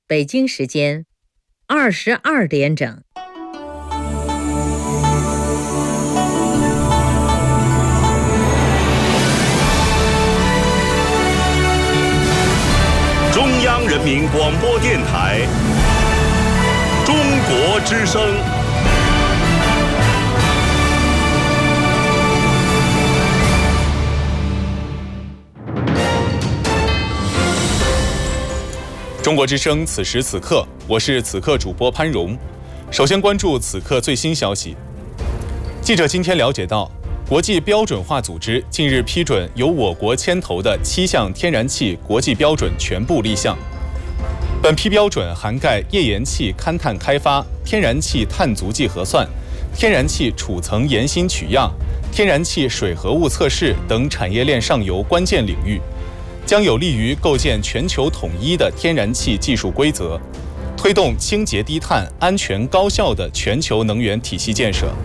北京时间22点整。 中央人民广播电台中国之声。 中国之声，此时此刻，我是此刻主播潘荣。首先关注此刻最新消息。记者今天了解到，国际标准化组织近日批准由我国牵头的7项天然气国际标准全部立项。本批标准涵盖页岩气勘探开发、天然气碳足迹核算、天然气储层岩芯取样、天然气水合物测试等产业链上游关键领域，将有利于构建全球统一的天然气技术规则，推动清洁低碳、安全高效的全球能源体系建设。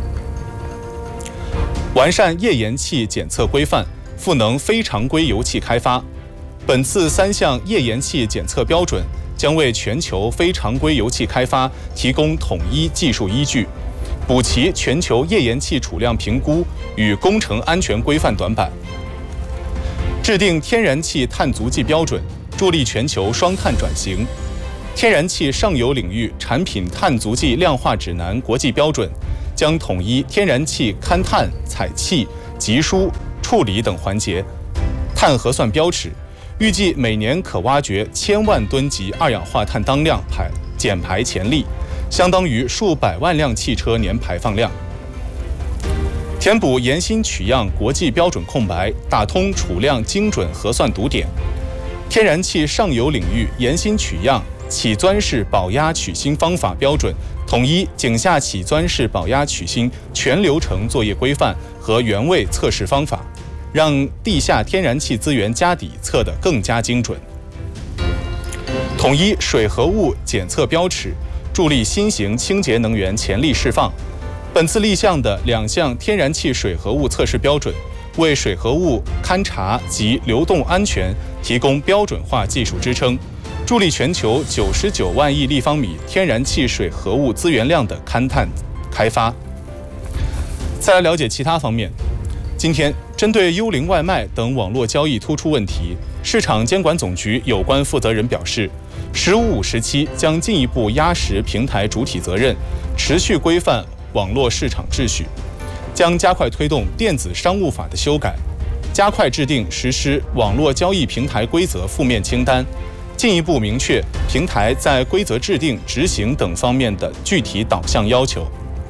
完善页岩气检测规范，赋能非常规油气开发。本次3项页岩气检测标准将为全球非常规油气开发提供统一技术依据，补齐全球页岩气储量评估与工程安全规范短板。制定天然气碳足迹标准，助力全球双碳转型。天然气上游领域产品碳足迹量化指南国际标准将统一天然气勘探、采气、集输、处理等环节，碳核算标尺，预计每年可挖掘1000万吨级二氧化碳当量减排潜力，相当于数百万辆汽车年排放量。填补岩芯取样国际标准空白，打通储量精准核算堵点。天然气上游领域岩芯取样起钻式保压取芯方法标准，统一井下起钻式保压取芯全流程作业规范和原位测试方法，让地下天然气资源家底测得更加精准。统一水合物检测标尺，助力新型清洁能源潜力释放。本次立项的2项天然气水合物测试标准，为水合物勘查及流动安全提供标准化技术支撑，助力全球99万亿立方米天然气水合物资源量的勘探开发。再来了解其他方面。今天，针对幽灵外卖等网络交易突出问题，市场监管总局有关负责人表示，15/5时期将进一步压实平台主体责任，持续规范网络市场秩序，将加快推动电子商务法的修改，加快制定实施网络交易平台规则负面清单，进一步明确平台在规则制定、执行等方面的具体导向要求。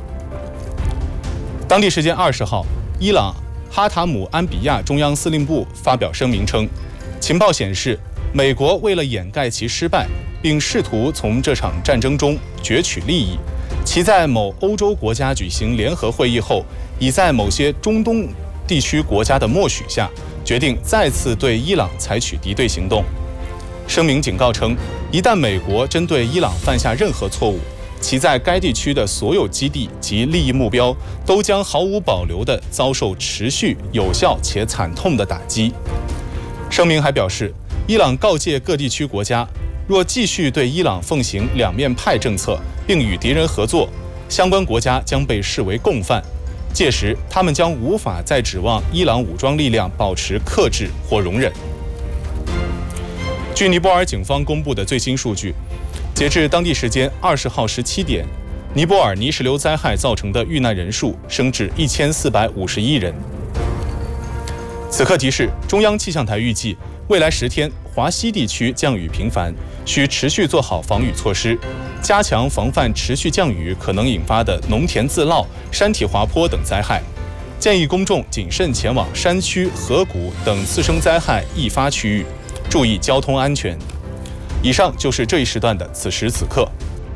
当地时间20号，伊朗哈塔姆安比亚中央司令部发表声明称，情报显示，美国为了掩盖其失败，并试图从这场战争中攫取利益，其在某欧洲国家举行联合会议后，已在某些中东地区国家的默许下，决定再次对伊朗采取敌对行动。声明警告称，一旦美国针对伊朗犯下任何错误，其在该地区的所有基地及利益目标都将毫无保留地遭受持续、有效且惨痛的打击。声明还表示，伊朗告诫各地区国家，若继续对伊朗奉行两面派政策，并与敌人合作，相关国家将被视为共犯，届时他们将无法再指望伊朗武装力量保持克制或容忍。据尼泊尔警方公布的最新数据，截至当地时间20号17点，尼泊尔泥石流灾害造成的遇难人数升至1451人。此刻提示，中央气象台预计未来10天华西地区降雨频繁，需持续做好防雨措施，加强防范持续降雨可能引发的农田自涝、山体滑坡等灾害。建议公众谨慎前往山区、河谷等次生灾害易发区域，注意交通安全。以上就是这一时段的此时此刻。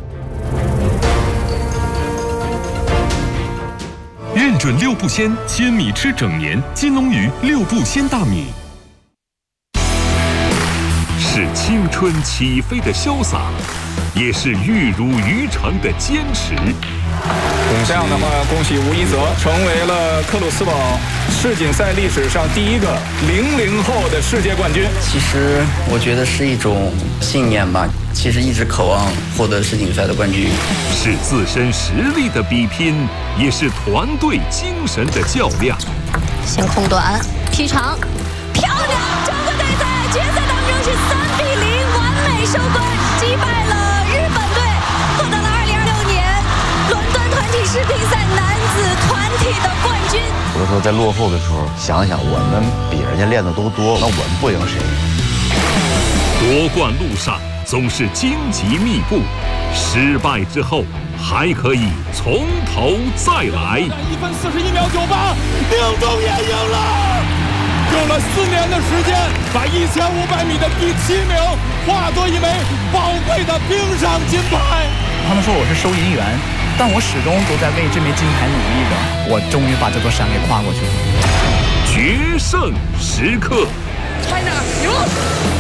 认准六步鲜，鲜米吃整年。金龙鱼六步鲜大米，是青春起飞的潇洒， 也是玉如于成的坚持。 这样的话，恭喜吴一泽成为了克鲁斯堡世锦赛历史上第一个00后的世界冠军。 其实我觉得是一种信念吧，其实一直渴望获得世锦赛的冠军。 是自身实力的比拼，也是团队精神的较量。 先空短，劈长，漂亮！中国队在决赛当中是3比0完美收官，击败了日本队，获得了2026年伦敦团体世乒赛男子团体的冠军。 有的时候在落后的时候，想想我们比人家练的都多，那我们不赢谁？ 夺冠路上总是荆棘密布，失败之后还可以从头再来。 1分41秒98，宁东也赢了，用了4年的时间，把1500米的第7名化作一枚宝贵的冰上金牌。 他们说我是收银员，但我始终都在为这枚金牌努力着。我终于把这座山给跨过去了。 决胜时刻。 China 赢了。